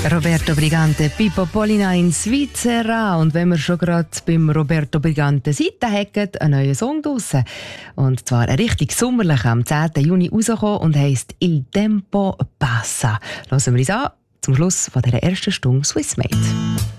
Roberto Brigante, Pippo Polina in Svizzera. Und wenn wir schon gerade beim Roberto Brigante sind, haben einen neuen Song draussen. Und zwar ein richtig sommerlicher, am 10. Juni rausgekommen und heisst Il Tempo Passa. Hören wir uns an, zum Schluss von dieser ersten Stunde Swissmade.